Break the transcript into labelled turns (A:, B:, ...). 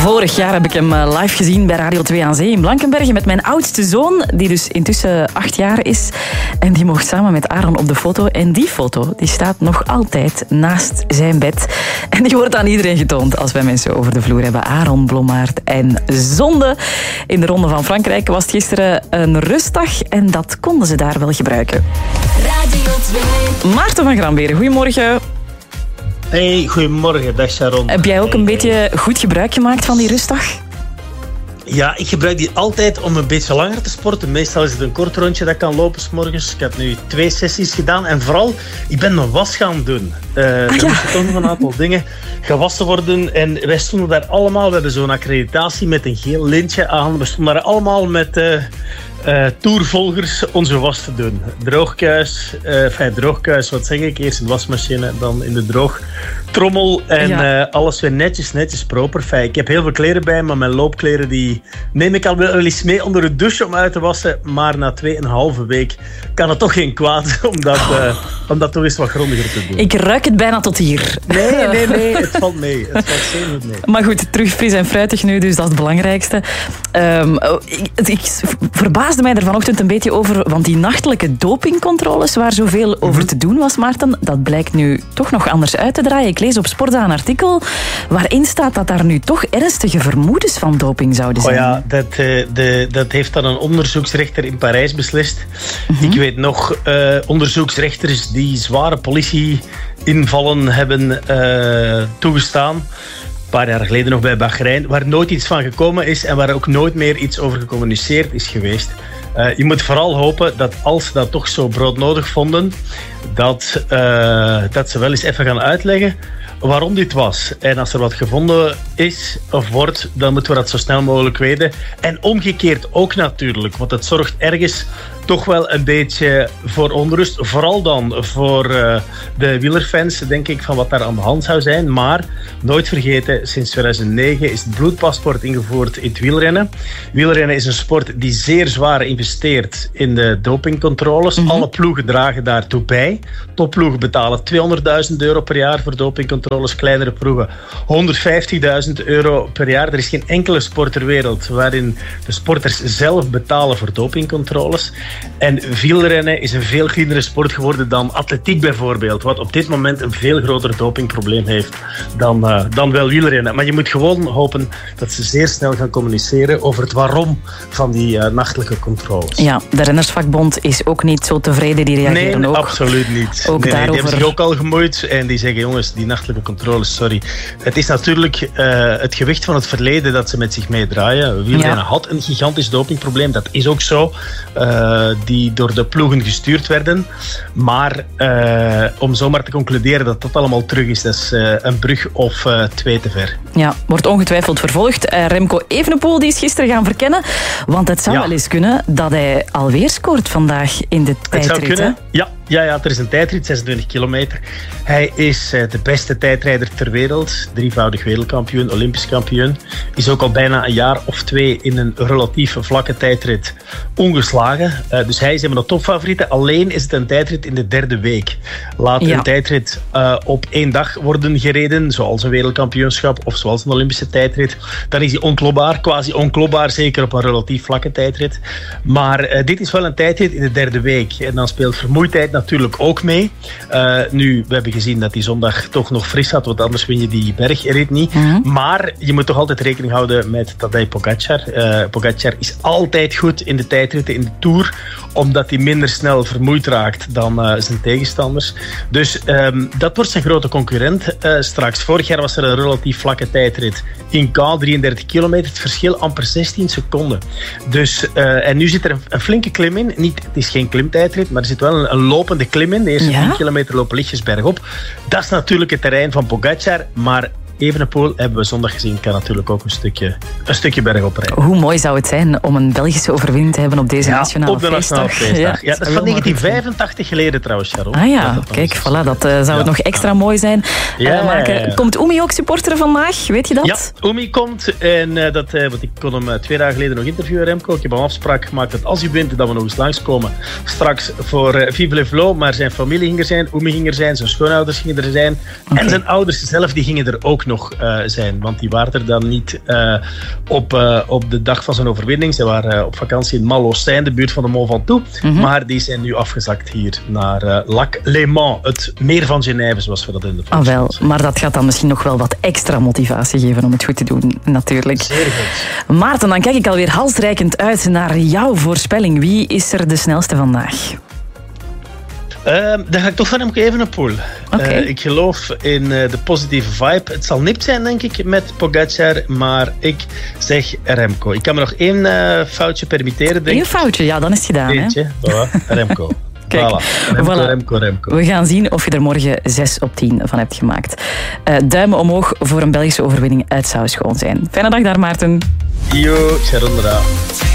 A: Vorig jaar heb ik hem live gezien bij Radio 2 aan Zee in Blankenberge met mijn oudste zoon, die dus intussen 8 jaar is. En die mocht samen met Aaron op de foto. En die foto die staat nog altijd naast zijn bed. En die wordt aan iedereen getoond als wij mensen over de vloer hebben. Aaron Blommaert en Zonde. In de Ronde van Frankrijk was het gisteren een rustdag en dat konden ze daar wel gebruiken. Radio 2. Maarten van Gramberen, goedemorgen.
B: Hey, goedemorgen, dag Sharon.
A: Heb jij ook een beetje goed gebruik gemaakt van die rustdag?
B: Ja, ik gebruik die altijd om een beetje langer te sporten. Meestal is het een kort rondje dat kan lopen 's morgens. Ik heb nu 2 sessies gedaan en vooral, ik ben mijn was gaan doen. Er moesten toch nog een aantal dingen gewassen worden. En wij stonden daar allemaal, we hebben zo'n accreditatie met een geel lintje aan. We stonden daar allemaal met tourvolgers onze was te doen. Droogkuis, wat zeg ik? Eerst in de wasmachine, dan in de droogtrommel. En alles weer netjes proper. Ik heb heel veel kleren bij, maar mijn loopkleren die neem ik al wel eens mee onder de douche om uit te wassen. Maar na 2,5 week kan het toch geen kwaad om dat toch eens wat grondiger te doen.
A: Ik ruik het bijna tot hier.
B: Nee, het valt mee. Het valt zeer goed mee.
A: Maar goed, terug fris en fruitig nu, dus dat is het belangrijkste. Ik verbaasde mij er vanochtend een beetje over, want die nachtelijke dopingcontroles waar zoveel over te doen was, Maarten, dat blijkt nu toch nog anders uit te draaien. Ik lees op Sportza een artikel waarin staat dat daar nu toch ernstige vermoedens van doping zouden zijn.
B: Oh ja, dat heeft dan een onderzoeksrechter in Parijs beslist. Ik weet nog, onderzoeksrechters die zware politieinvallen hebben toegestaan. Een paar jaar geleden nog bij Bahrein, waar nooit iets van gekomen is en waar ook nooit meer iets over gecommuniceerd is geweest. Je moet vooral hopen dat als ze dat toch zo broodnodig vonden, dat ze wel eens even gaan uitleggen waarom dit was. En als er wat gevonden is of wordt, dan moeten we dat zo snel mogelijk weten. En omgekeerd ook natuurlijk, want het zorgt ergens toch wel een beetje voor onrust. Vooral dan voor de wielerfans, denk ik, van wat daar aan de hand zou zijn. Maar nooit vergeten, sinds 2009 is het bloedpaspoort ingevoerd in het wielrennen. Wielrennen is een sport die zeer zwaar investeert in de dopingcontroles. Alle ploegen dragen daartoe bij. Topploegen betalen €200.000 per jaar voor dopingcontroles. Kleinere ploegen €150.000 per jaar. Er is geen enkele sport ter wereld waarin de sporters zelf betalen voor dopingcontroles. En wielrennen is een veel kleinere sport geworden dan atletiek bijvoorbeeld, wat op dit moment een veel groter dopingprobleem heeft dan wel wielrennen. Maar je moet gewoon hopen dat ze zeer snel gaan communiceren over het waarom van die nachtelijke controles.
A: Ja, de Rennersvakbond is ook niet zo tevreden, die reageren ook.
B: Nee, absoluut niet.
A: Ook
B: die
A: daarover...
B: hebben zich ook al gemoeid en die zeggen, jongens, die nachtelijke controles, sorry. Het is natuurlijk het gewicht van het verleden dat ze met zich meedraaien. Wielrennen had een gigantisch dopingprobleem, dat is ook zo. Die door de ploegen gestuurd werden. Maar om zomaar te concluderen dat dat allemaal terug is, dat is een brug of 2 te ver.
A: Ja, wordt ongetwijfeld vervolgd. Remco Evenepoel die is gisteren gaan verkennen, want het zou wel eens kunnen dat hij alweer scoort vandaag in de tijdrit.
B: Het zou kunnen, ja, er is een tijdrit, 26 kilometer. Hij is de beste tijdrijder ter wereld. 3-voudig wereldkampioen, olympisch kampioen. Is ook al bijna een jaar of 2 in een relatief vlakke tijdrit ongeslagen. Dus hij is een van de topfavorieten. Alleen is het een tijdrit in de 3e week. Laat een tijdrit op 1 dag worden gereden, zoals een wereldkampioenschap of zoals een Olympische tijdrit. Dan is hij onklopbaar, quasi onklopbaar, zeker op een relatief vlakke tijdrit. Maar dit is wel een tijdrit in de 3e week. En dan speelt vermoeidheid natuurlijk ook mee. Nu, we hebben gezien dat die zondag toch nog fris had, want anders win je die bergrit niet. Maar je moet toch altijd rekening houden met Tadej Pogačar. Pogačar is altijd goed in de tijdritten, in de Tour, omdat hij minder snel vermoeid raakt dan zijn tegenstanders. Dus dat wordt zijn grote concurrent straks. Vorig jaar was er een relatief vlakke tijdrit in K, 33 kilometer. Het verschil amper 16 seconden. Dus, en nu zit er een flinke klim in. Het is geen klimtijdrit, maar er zit wel een lopende klim in. De eerste 10 kilometer lopen lichtjes bergop. Dat is natuurlijk het terrein van Pogačar, maar Evenepoel, hebben we zondag gezien, kan natuurlijk ook een stukje bergop rijden.
A: Hoe mooi zou het zijn om een Belgische overwinning te hebben op deze nationale feestdag.
B: Op de nationale feestdag. Ja, dat is van 1985 geleden trouwens, Sharon.
A: Ah ja, kijk, voilà, dat zou het nog extra mooi zijn. Komt Oemi ook supporteren vandaag, weet je dat?
B: Ja, Oemi komt en want ik kon hem 2 dagen geleden nog interviewen, Remco. Ik heb een afspraak gemaakt dat als hij wint, dat we nog eens langskomen. Straks voor Vive le Vlo, maar zijn familie ging er zijn, Oemi ging er zijn, zijn schoonouders gingen er zijn. En zijn ouders zelf, die gingen er ook nog nog zijn. Want die waren er dan niet op de dag van zijn overwinning. Ze waren op vakantie in Malocijn, de buurt van de Mont Ventoux. Maar die zijn nu afgezakt hier naar Lac Léman, het meer van Genève, zoals we dat in de
A: wel, maar dat gaat dan misschien nog wel wat extra motivatie geven om het goed te doen, natuurlijk.
B: Zeer goed.
A: Maarten, dan kijk ik alweer halsreikend uit naar jouw voorspelling. Wie is er de snelste vandaag?
B: Dan ga ik toch van Remco Evenepoel.
A: Okay.
B: Ik geloof in de positieve vibe. Het zal nipt zijn, denk ik, met Pogacar, maar ik zeg Remco. Ik kan me nog één foutje permitteren, denk ik.
A: Eén foutje, ja, dan is het gedaan.
B: Eentje, voilà, Remco.
A: Kijk,
B: Remco.
A: We gaan zien of je er morgen 6 op 10 van hebt gemaakt. Duimen omhoog voor een Belgische overwinning. Het zou schoon zijn. Fijne dag daar, Maarten.
B: Yo, Sharon.